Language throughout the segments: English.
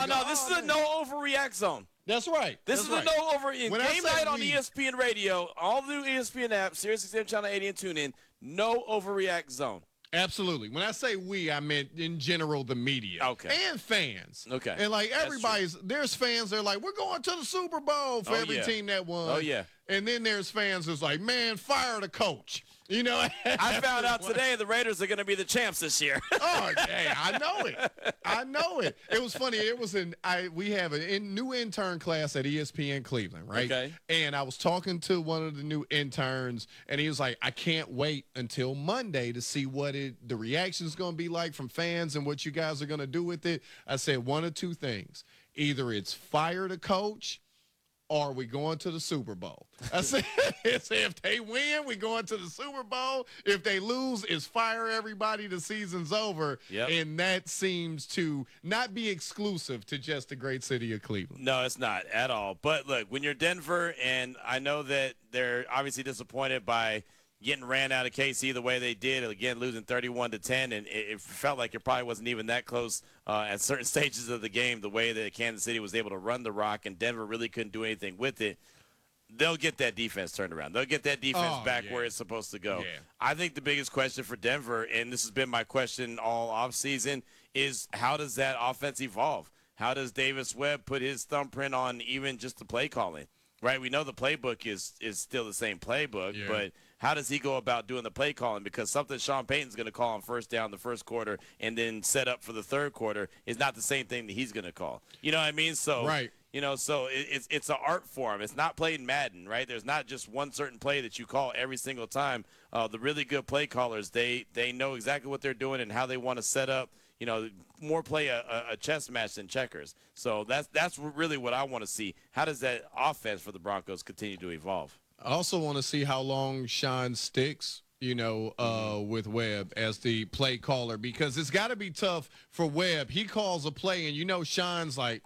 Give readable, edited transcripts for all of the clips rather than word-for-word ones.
No. This is a no overreact zone. That's right. This is a no over in game night on ESPN Radio, all the new ESPN app, SiriusXM Channel 80 and TuneIn. No overreact zone. Absolutely. When I say we, I meant in general the media. Okay. And fans. Okay. And like there's fans that are like, we're going to the Super Bowl for every team that won. Oh, yeah. And then there's fans that's like, man, fire the coach. You know, I found out today the Raiders are going to be the champs this year. Oh, hey, I know it. It was funny. It was we have a new intern class at ESPN Cleveland, right? Okay. And I was talking to one of the new interns, and he was like, I can't wait until Monday to see what the reaction is going to be like from fans and what you guys are going to do with it. I said one of two things. Either it's fire the coach, or we going to the Super Bowl. I said, if they win, we going to the Super Bowl. If they lose, it's fire everybody. The season's over. Yep. And that seems to not be exclusive to just the great city of Cleveland. No, it's not at all. But look, when you're Denver, and I know that they're obviously disappointed by getting ran out of KC the way they did, again losing 31-10, and it felt like it probably wasn't even that close at certain stages of the game, the way that Kansas City was able to run the rock and Denver really couldn't do anything with it. They'll get that defense turned around. They'll get that defense back where it's supposed to go. Yeah. I think the biggest question for Denver, and this has been my question all offseason, is how does that offense evolve? How does Davis Webb put his thumbprint on even just the play calling? Right, we know the playbook is still the same playbook, but how does he go about doing the play calling? Because something Sean Payton's going to call on first down the first quarter and then set up for the third quarter is not the same thing that he's going to call. You know what I mean? So, right. You know, so it's an art form. It's not played Madden, right? There's not just one certain play that you call every single time. The really good play callers, they know exactly what they're doing and how they want to set up. You know, more play a chess match than checkers. So that's really what I want to see. How does that offense for the Broncos continue to evolve? I also want to see how long Sean sticks, with Webb as the play caller, because it's got to be tough for Webb. He calls a play, and Sean's like,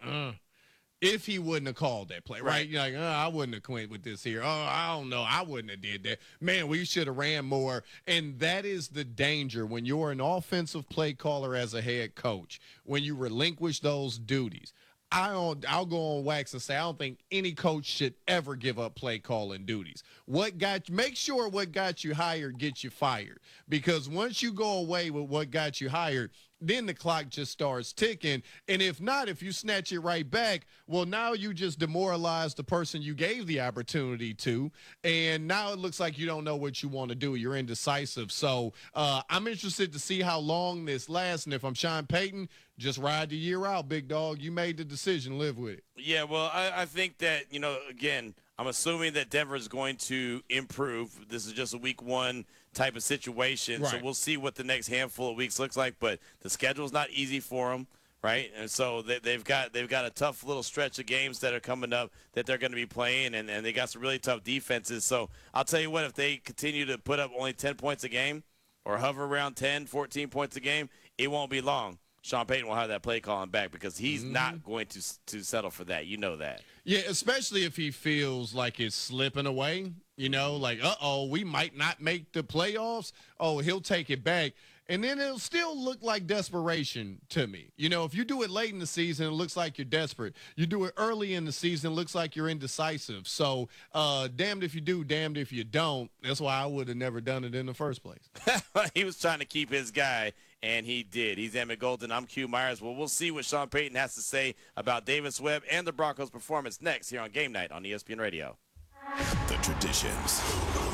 if he wouldn't have called that play, right? You're like, I wouldn't have quit with this here. I don't know. I wouldn't have did that. Man, we should have ran more. And that is the danger when you're an offensive play caller as a head coach, when you relinquish those duties. I'll go on wax and say I don't think any coach should ever give up play calling duties. Make sure what got you hired gets you fired, because once you go away with what got you hired, then the clock just starts ticking. And if not, if you snatch it right back, well, now you just demoralize the person you gave the opportunity to. And now it looks like you don't know what you want to do. You're indecisive. So I'm interested to see how long this lasts. And if I'm Sean Payton, just ride the year out, big dog. You made the decision. Live with it. Yeah, well, I think that, again, I'm assuming that Denver is going to improve. This is just a week one type of situation. Right. So we'll see what the next handful of weeks looks like. But the schedule's not easy for them, right? And so they've got a tough little stretch of games that are coming up that they're going to be playing, and they got some really tough defenses. So I'll tell you what, if they continue to put up only 10 points a game or hover around 10, 14 points a game, it won't be long. Sean Payton will have that play calling back, because he's not going to settle for that. You know that. Yeah, especially if he feels like it's slipping away, like, we might not make the playoffs. Oh, he'll take it back. And then it'll still look like desperation to me. If you do it late in the season, it looks like you're desperate. You do it early in the season, it looks like you're indecisive. So damned if you do, damned if you don't. That's why I would have never done it in the first place. He was trying to keep his guy, and he did. He's Emmett Golden. I'm Q Myers. Well, we'll see what Sean Payton has to say about Davis Webb and the Broncos' performance next here on Game Night on ESPN Radio. The traditions,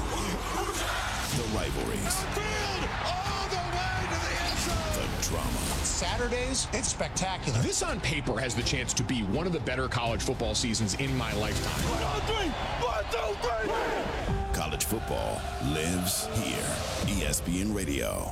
the rivalries, all the way to the end zone. the drama. Saturdays, it's spectacular. This on paper has the chance to be one of the better college football seasons in my lifetime. 1, 2, 3. College football lives here. ESPN Radio.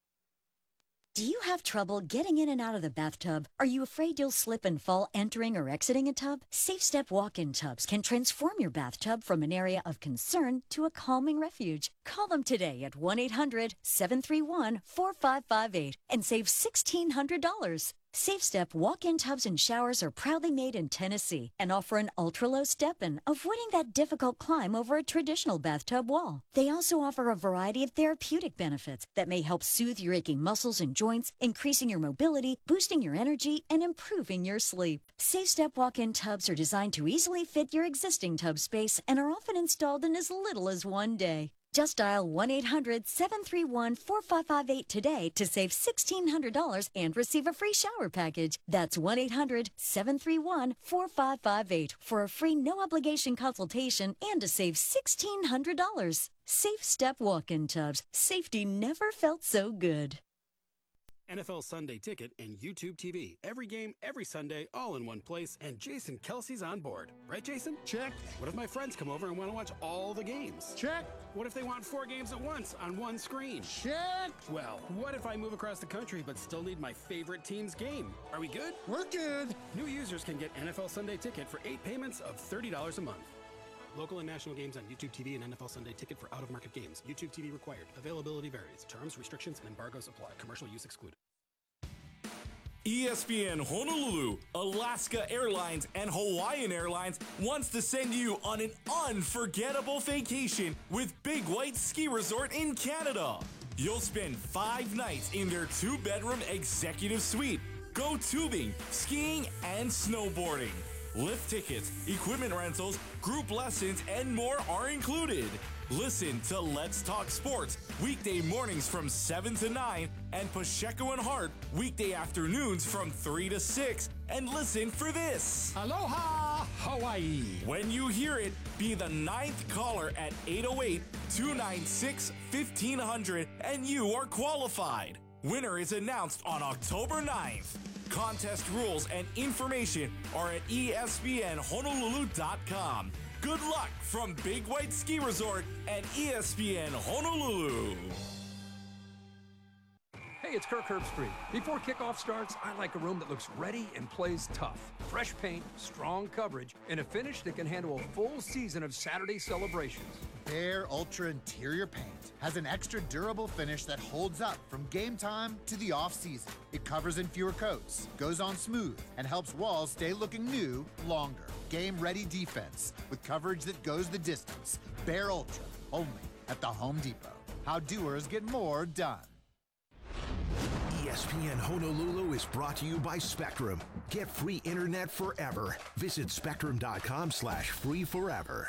Do you have trouble getting in and out of the bathtub? Are you afraid you'll slip and fall entering or exiting a tub? Safe Step walk-in tubs can transform your bathtub from an area of concern to a calming refuge. Call them today at 1-800-731-4558 and save $1,600. SafeStep walk-in tubs and showers are proudly made in Tennessee and offer an ultra-low step-in, avoiding that difficult climb over a traditional bathtub wall. They also offer a variety of therapeutic benefits that may help soothe your aching muscles and joints, increasing your mobility, boosting your energy, and improving your sleep. SafeStep walk-in tubs are designed to easily fit your existing tub space and are often installed in as little as one day. Just dial 1-800-731-4558 today to save $1,600 and receive a free shower package. That's 1-800-731-4558 for a free no-obligation consultation and to save $1,600. SafeStep walk-in tubs. Safety never felt so good. NFL Sunday Ticket and YouTube TV. Every game, every Sunday, all in one place, and Jason Kelsey's on board. Right, Jason? Check. What if my friends come over and want to watch all the games? Check. What if they want 4 games at once on one screen? Check. Well, what if I move across the country but still need my favorite team's game? Are we good? We're good. New users can get NFL Sunday Ticket for 8 payments of $30 a month. Local and national games on YouTube TV and NFL Sunday Ticket for out-of-market games. YouTube TV required. Availability varies. Terms, restrictions, and embargoes apply. Commercial use excluded. ESPN Honolulu, Alaska Airlines, and Hawaiian Airlines wants to send you on an unforgettable vacation with Big White Ski Resort in Canada. You'll spend 5 nights in their 2-bedroom executive suite. Go tubing, skiing, and snowboarding. Lift tickets, equipment rentals, group lessons, and more are included. Listen to Let's Talk Sports weekday mornings from 7 to 9 and Pacheco and Hart weekday afternoons from 3 to 6. And listen for this. Aloha, Hawaii. When you hear it, be the 9th caller at 808-296-1500 and you are qualified. Winner is announced on October 9th. Contest rules and information are at ESPNHonolulu.com. Good luck from Big White Ski Resort and ESPN Honolulu. Hey, it's Kirk Herbstreit. Before kickoff starts, I like a room that looks ready and plays tough. Fresh paint, strong coverage, and a finish that can handle a full season of Saturday celebrations. Behr Ultra Interior Paint has an extra durable finish that holds up from game time to the off-season. It covers in fewer coats, goes on smooth, and helps walls stay looking new longer. Game-ready defense with coverage that goes the distance. Behr Ultra, only at the Home Depot. How doers get more done. ESPN Honolulu is brought to you by Spectrum. Get free internet forever. Visit spectrum.com/free forever.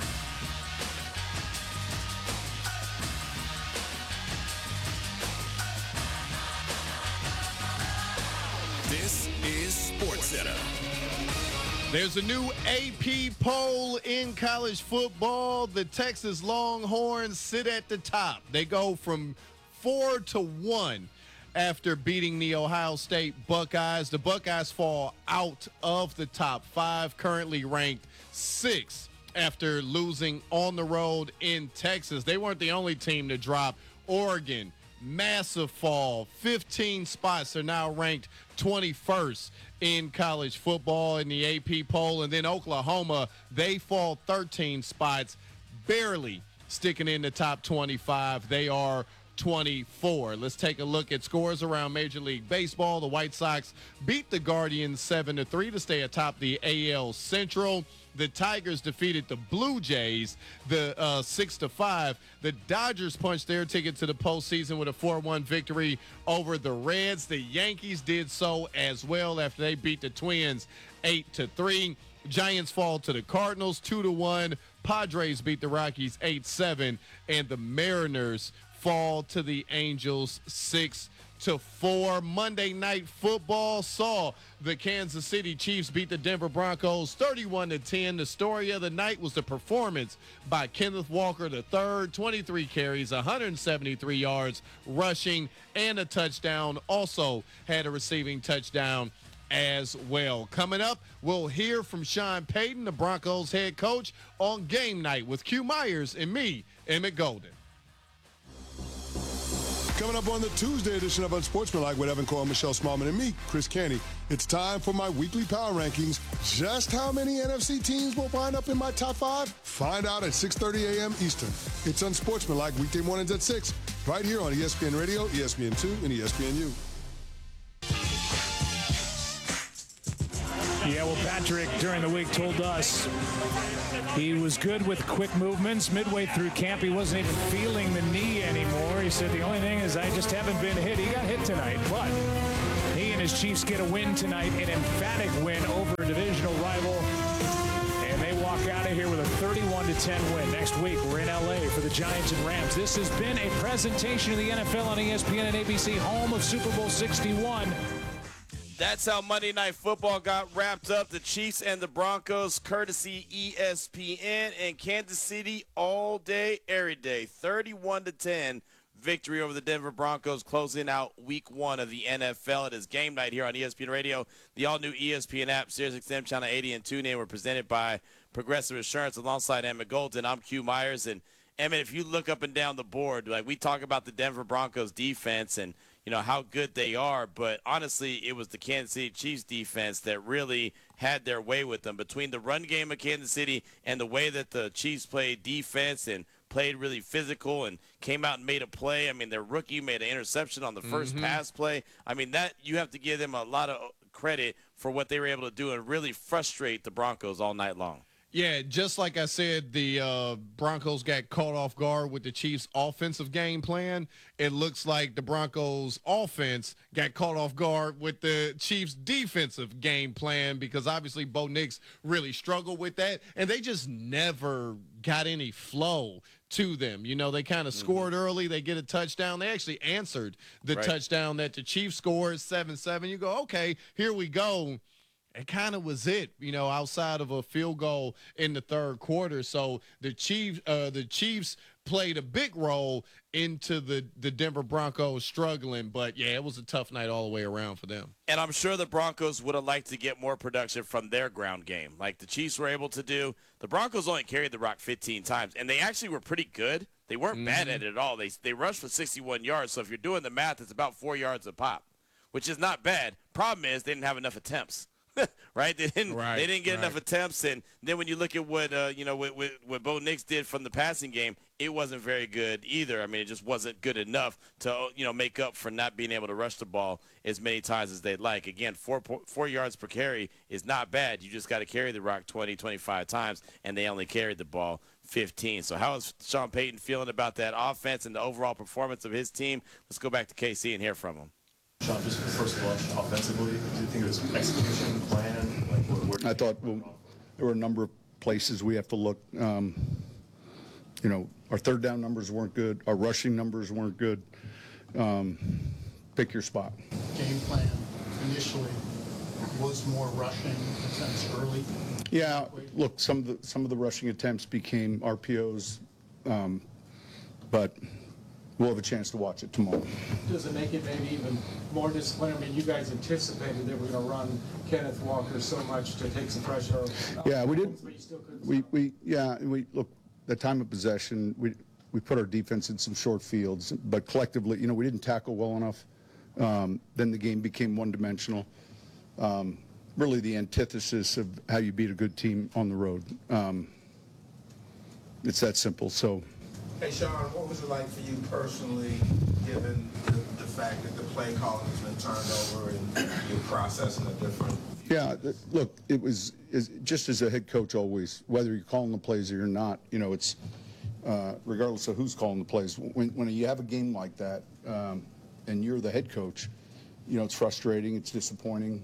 This is SportsCenter. There's a new AP poll in college football. The Texas Longhorns sit at the top. They go from 4 to 1 after beating the Ohio State Buckeyes. The Buckeyes fall out of the top 5, currently ranked 6th after losing on the road in Texas. They weren't the only team to drop. Oregon, massive fall, 15 spots. They're now ranked 21st in college football in the AP poll. And then Oklahoma, they fall 13 spots, barely sticking in the top 25. They are 24. Let's take a look at scores around Major League Baseball. The White Sox beat the Guardians 7-3 to stay atop the AL Central. The Tigers defeated the Blue Jays 6-5. The Dodgers punched their ticket to the postseason with a 4-1 victory over the Reds. The Yankees did so as well after they beat the Twins 8-3. Giants fall to the Cardinals 2-1. Padres beat the Rockies 8-7, and the Mariners fall to the Angels 6-4. Monday Night Football saw the Kansas City Chiefs beat the Denver Broncos 31-10. The story of the night was the performance by Kenneth Walker III, 23 carries, 173 yards rushing, and a touchdown. Also had a receiving touchdown as well. Coming up, we'll hear from Sean Payton, the Broncos head coach, on Game Night with Q Myers and me, Emmett Golden. Coming up on the Tuesday edition of Unsportsmanlike with Evan Coyle, Michelle Smallman, and me, Chris Canty, it's time for my weekly power rankings. Just how many NFC teams will wind up in my top 5? Find out at 6:30 a.m. Eastern. It's Unsportsmanlike weekday mornings at 6, right here on ESPN Radio, ESPN2, and ESPNU. Yeah, well, Patrick, during the week, told us he was good with quick movements. Midway through camp, he wasn't even feeling the knee anymore. He said, the only thing is I just haven't been hit. He got hit tonight, but he and his Chiefs get a win tonight, an emphatic win over a divisional rival. And they walk out of here with a 31-10 win. Next week, we're in L.A. for the Giants and Rams. This has been a presentation of the NFL on ESPN and ABC, home of Super Bowl 61. That's how Monday Night Football got wrapped up. The Chiefs and the Broncos, courtesy ESPN and Kansas City all day, every day. 31-10 victory over the Denver Broncos, closing out week 1 of the NFL. It is game night here on ESPN Radio. The all-new ESPN app, SiriusXM Channel 80 and TuneIn were presented by Progressive Insurance alongside Emmett Golden. I'm Q Myers. And, Emmett, if you look up and down the board, like we talk about the Denver Broncos defense and, you know, how good they are, but honestly, it was the Kansas City Chiefs defense that really had their way with them. Between the run game of Kansas City and the way that the Chiefs played defense and played really physical and came out and made a play. I mean, their rookie made an interception on the first pass play. I mean, that you have to give them a lot of credit for what they were able to do and really frustrate the Broncos all night long. Yeah, just like I said, the Broncos got caught off guard with the Chiefs' offensive game plan. It looks like the Broncos' offense got caught off guard with the Chiefs' defensive game plan because obviously Bo Nix really struggled with that, and they just never got any flow to them. You know, they kind of scored early. They get a touchdown. They actually answered the touchdown that the Chiefs scored, 7-7. You go, okay, here we go. It kind of was it, you know, outside of a field goal in the third quarter. So the Chiefs played a big role into the Denver Broncos struggling. But, yeah, it was a tough night all the way around for them. And I'm sure the Broncos would have liked to get more production from their ground game like the Chiefs were able to do. The Broncos only carried the rock 15 times, and they actually were pretty good. They weren't bad at it at all. They rushed for 61 yards. So if you're doing the math, it's about 4 yards a pop, which is not bad. Problem is they didn't have enough attempts. Right? They didn't get enough attempts, and then when you look at what what Bo Nix did from the passing game, it wasn't very good either. I mean, it just wasn't good enough to make up for not being able to rush the ball as many times as they'd like. Again, 4 yards per carry is not bad. You just got to carry the rock 20, 25 times, and they only carried the ball 15. So how is Sean Payton feeling about that offense and the overall performance of his team? Let's go back to KC and hear from him. Sean, just first blush offensively, do you think it was execution, plan? I thought there were a number of places we have to look. Our third down numbers weren't good. Our rushing numbers weren't good. Pick your spot. Game plan initially was more rushing attempts early. Yeah, look, some of the rushing attempts became RPOs, but we'll have a chance to watch it tomorrow. Does it make it maybe even more disciplined? I mean, you guys anticipated that we're going to run Kenneth Walker so much to take some pressure off. Yeah, we did. We look, the time of possession, we put our defense in some short fields, but collectively, we didn't tackle well enough. Then the game became one-dimensional. Really the antithesis of how you beat a good team on the road. It's that simple. So. Hey, Sean, what was it like for you personally, given the fact that the play calling has been turned over and you're processing a different? Yeah, look, it was just as a head coach always, whether you're calling the plays or you're not, it's regardless of who's calling the plays. When you have a game like that and you're the head coach, it's frustrating, it's disappointing,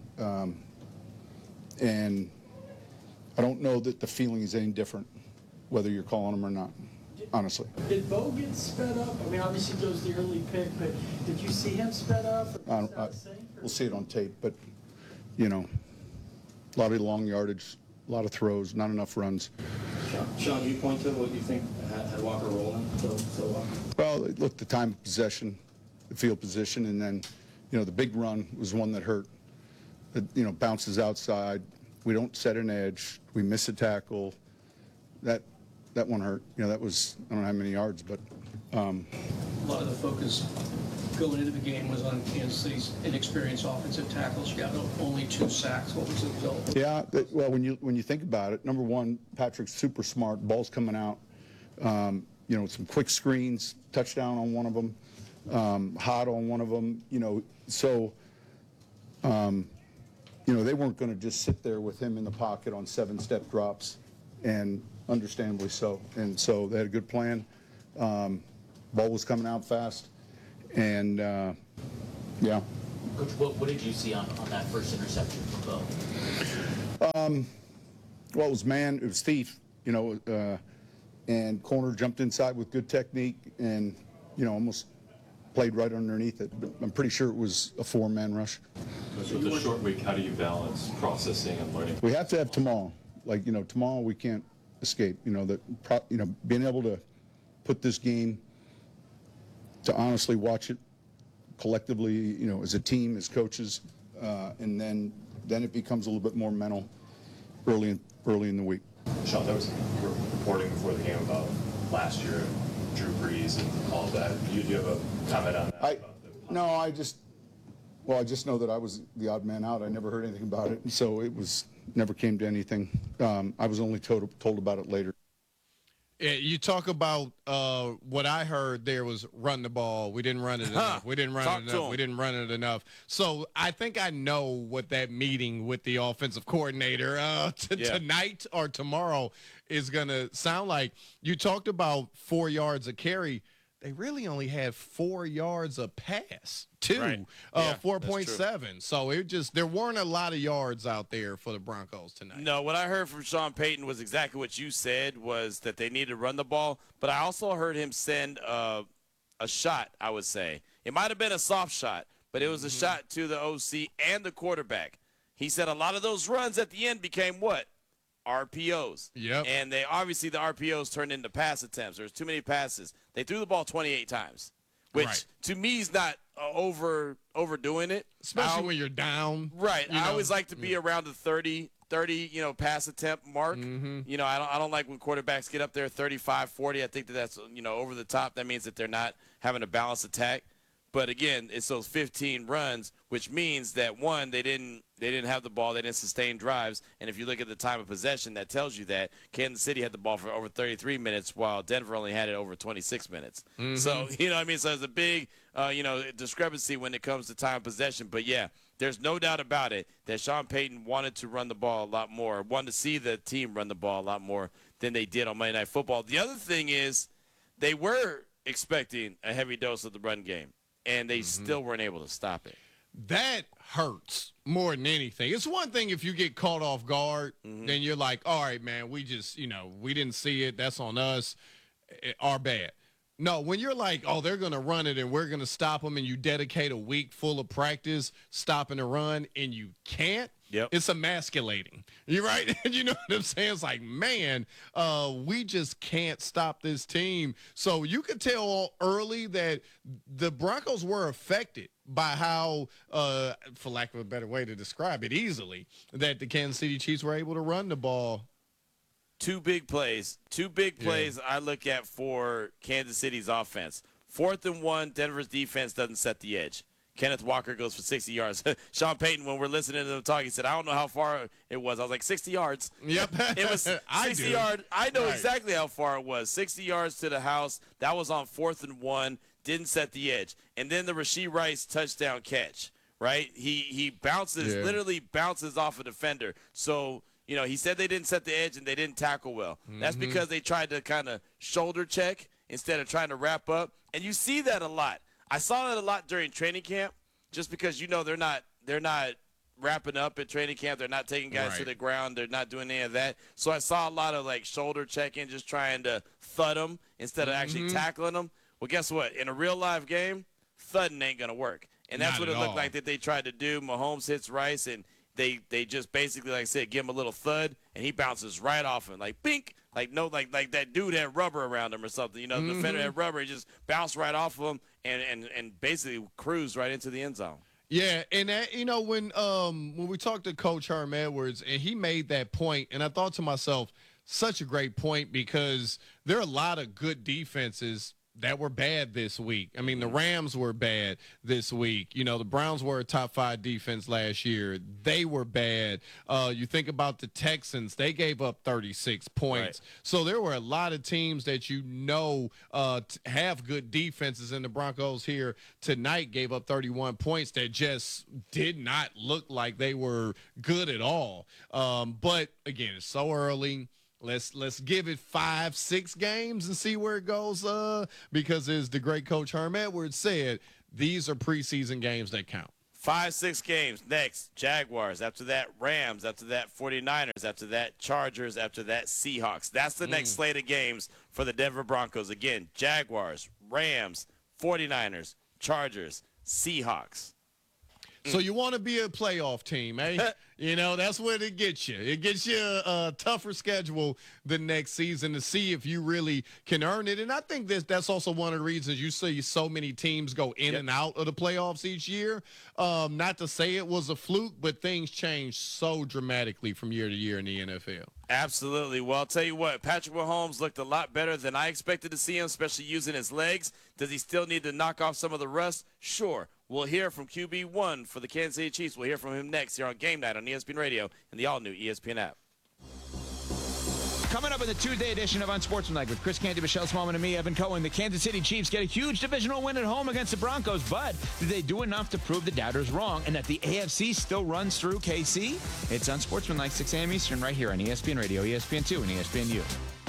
and I don't know that the feeling is any different, whether you're calling them or not. Honestly. Did Bo get sped up? I mean, obviously it was the early pick, but did you see him sped up? We'll see it on tape, but, a lot of long yardage, a lot of throws, not enough runs. Sean, do you point to what you think had Walker rolling so well? Well, look, the time of possession, the field position, and then, the big run was one that hurt. It, bounces outside. We don't set an edge. We miss a tackle. That one hurt. That was, I don't know how many yards, but. A lot of the focus going into the game was on Kansas City's inexperienced offensive tackles. You got only 2 sacks. What was the result? Yeah, well, when you think about it, number one, Patrick's super smart. Ball's coming out. Some quick screens, touchdown on one of them, hot on one of them. So they weren't going to just sit there with him in the pocket on 7-step drops, and understandably so. And so they had a good plan. Ball was coming out fast, and yeah. Coach, what did you see on that first interception from Bo? Well, it was man, it was thief, and corner jumped inside with good technique and, almost played right underneath it. But I'm pretty sure it was a 4-man rush. With the short week, how do you balance processing and learning? We have to have tomorrow. Like, tomorrow we can't escape. Being able to put this game, to honestly watch it collectively, as a team, as coaches, and then it becomes a little bit more mental early in the week. Sean, there was reporting before the game about last year, Drew Brees and all of that. Do you have a comment on that? I just know that I was the odd man out. I never heard anything about it, so it never came to anything. I was only told about it later. Yeah, you talk about what I heard there was run the ball. We didn't run it enough. We didn't run it enough. We didn't run it enough. So I think I know what that meeting with the offensive coordinator tonight or tomorrow is going to sound like. You talked about 4 yards a carry. They really only had 4 yards a pass, too. Right. Yeah, 4.7. So there weren't a lot of yards out there for the Broncos tonight. No, what I heard from Sean Payton was exactly what you said, was that they needed to run the ball. But I also heard him send a shot, I would say. It might have been a soft shot, but it was a shot to the OC and the quarterback. He said a lot of those runs at the end became what? RPOs. Yep. And the RPOs turned into pass attempts. There's too many passes. They threw the ball 28 times, which to me is not overdoing it. Especially when you're down. Right. I always like to be around the 30, pass attempt mark. I don't like when quarterbacks get up there 35, 40. I think that's, over the top. That means that they're not having a balanced attack. But again, it's those 15 runs, which means that, one, they didn't have the ball, they didn't sustain drives, and if you look at the time of possession, that tells you that Kansas City had the ball for over 33 minutes, while Denver only had it over 26 minutes. So, So there's a big, discrepancy when it comes to time of possession. But yeah, there's no doubt about it that Sean Payton wanted to run the ball a lot more, wanted to see the team run the ball a lot more than they did on Monday Night Football. The other thing is they were expecting a heavy dose of the run game, and they still weren't able to stop it. That hurts more than anything. It's one thing if you get caught off guard, then you're like, all right, man, we just, we didn't see it. That's on us. Our bad. No, when you're like, oh, they're going to run it and we're going to stop them, and you dedicate a week full of practice stopping the run and you can't, it's emasculating. You're right. You know what I'm saying? It's like, man, we just can't stop this team. So you could tell early that the Broncos were affected by how, for lack of a better way to describe it easily, that the Kansas City Chiefs were able to run the ball. Two big plays I look at for Kansas City's offense. 4th and 1, Denver's defense doesn't set the edge. Kenneth Walker goes for 60 yards. Sean Payton, when we're listening to them talk, he said, I don't know how far it was. I was like, 60 yards. Yep. It was 60 yards. I know exactly how far it was. 60 yards to the house. That was on 4th and 1. Didn't set the edge. And then the Rashee Rice touchdown catch, right? He bounces, literally bounces off a defender. So, he said they didn't set the edge and they didn't tackle well. That's because they tried to kind of shoulder check instead of trying to wrap up. And you see that a lot. I saw that a lot during training camp, just because they're not wrapping up at training camp. They're not taking guys to the ground. They're not doing any of that. So I saw a lot of shoulder checking, just trying to thud them instead of actually tackling them. Well, guess what? In a real live game, thudding ain't gonna work. And that's what it looked like that they tried to do. Mahomes hits Rice, and they just basically, like I said, give him a little thud, and he bounces right off him, like bink. Like that dude had rubber around him or something. The defender had rubber. He just bounced right off of him and basically cruised right into the end zone. Yeah, and that, when we talked to Coach Herm Edwards, and he made that point, and I thought to myself, such a great point, because there are a lot of good defenses that were bad this week. I mean, the Rams were bad this week. You know, the Browns were a top 5 defense last year. They were bad. You think about the Texans, they gave up 36 points. Right. So there were a lot of teams that have good defenses, and the Broncos here tonight gave up 31 points that just did not look like they were good at all. But again, it's so early. Let's give it 5-6 games and see where it goes, because as the great coach Herm Edwards said, these are preseason games that count. 5-6 games. Next, Jaguars. After that, Rams. After that, 49ers. After that, Chargers. After that, Seahawks. That's the next slate of games for the Denver Broncos. Again, Jaguars, Rams, 49ers, Chargers, Seahawks. So you want to be a playoff team, eh? You know, that's what it gets you. It gets you a tougher schedule the next season to see if you really can earn it. And I think that's also one of the reasons you see so many teams go in and out of the playoffs each year. Not to say it was a fluke, but things change so dramatically from year to year in the NFL. Absolutely. Well, I'll tell you what, Patrick Mahomes looked a lot better than I expected to see him, especially using his legs. Does he still need to knock off some of the rust? Sure. We'll hear from QB1 for the Kansas City Chiefs. We'll hear from him next here on Game Night on ESPN Radio and the all-new ESPN app. Coming up in the Tuesday edition of Unsportsmanlike with Chris Canty, Michelle Smallman, and me, Evan Cohen, the Kansas City Chiefs get a huge divisional win at home against the Broncos, but did they do enough to prove the doubters wrong and that the AFC still runs through KC? It's Unsportsmanlike, 6 a.m. Eastern, right here on ESPN Radio, ESPN2, and ESPNU.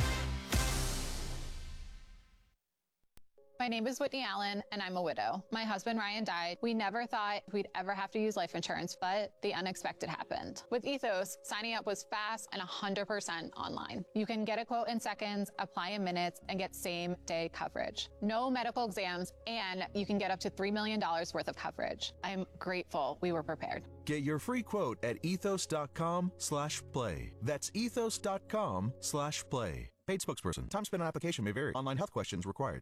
My name is Whitney Allen, and I'm a widow. My husband, Ryan, died. We never thought we'd ever have to use life insurance, but the unexpected happened. With Ethos, signing up was fast and 100% online. You can get a quote in seconds, apply in minutes, and get same-day coverage. No medical exams, and you can get up to $3 million worth of coverage. I'm grateful we were prepared. Get your free quote at ethos.com/play. That's ethos.com/play. Paid spokesperson. Time spent on application may vary. Online health questions required.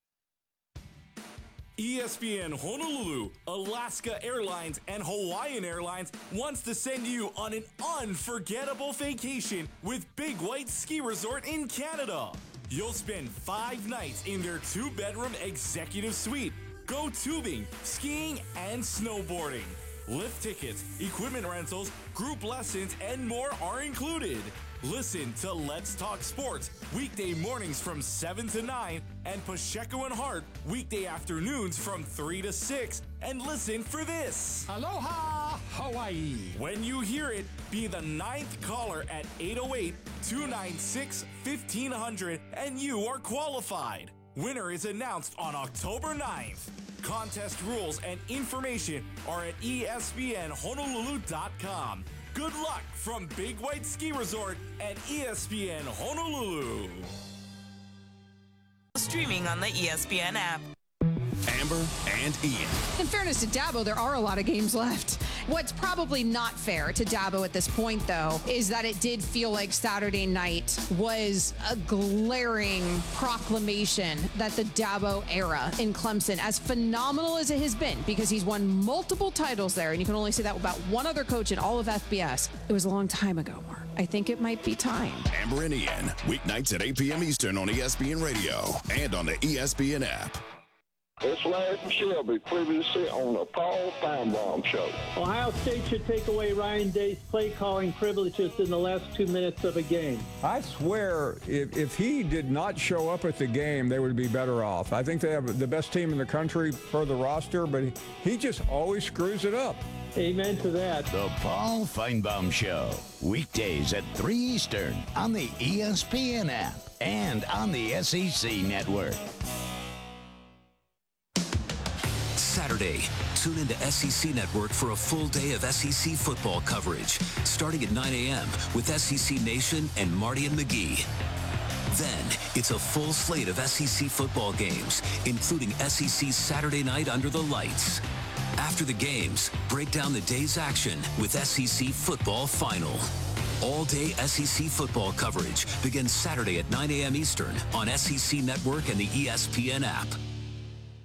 ESPN Honolulu, Alaska Airlines, and Hawaiian Airlines wants to send you on an unforgettable vacation with Big White Ski Resort in Canada. You'll spend 5 nights in their 2-bedroom executive suite. Go tubing, skiing, and snowboarding. Lift tickets, equipment rentals, group lessons, and more are included. Listen to Let's Talk Sports weekday mornings from 7 to 9 and Pacheco and Hart weekday afternoons from 3 to 6. And listen for this. Aloha, Hawaii. When you hear it, be the 9th caller at 808-296-1500 and you are qualified. Winner is announced on October 9th. Contest rules and information are at ESPNHonolulu.com. Good luck from Big White Ski Resort and ESPN Honolulu. Streaming on the ESPN app. Amber and Ian. In fairness to Dabo, there are a lot of games left. What's probably not fair to Dabo at this point, though, is that it did feel like Saturday night was a glaring proclamation that the Dabo era in Clemson, as phenomenal as it has been, because he's won multiple titles there, and you can only say that about one other coach in all of FBS, it was a long time ago, Mark. I think it might be time. Amber and Ian, weeknights at 8 p.m. Eastern on ESPN Radio and on the ESPN app. It's Larry from Shelby, previously on the Paul Feinbaum Show. Ohio State should take away Ryan Day's play-calling privileges in the last 2 minutes of a game. I swear, if he did not show up at the game, they would be better off. I think they have the best team in the country for the roster, but he just always screws it up. Amen to that. The Paul Feinbaum Show, weekdays at 3 Eastern on the ESPN app and on the SEC Network. Saturday, tune into SEC Network for a full day of SEC football coverage, starting at 9 a.m. with SEC Nation and Marty and McGee. Then, it's a full slate of SEC football games, including SEC Saturday Night Under the Lights. After the games, break down the day's action with SEC Football Final. All-day SEC football coverage begins Saturday at 9 a.m. Eastern on SEC Network and the ESPN app.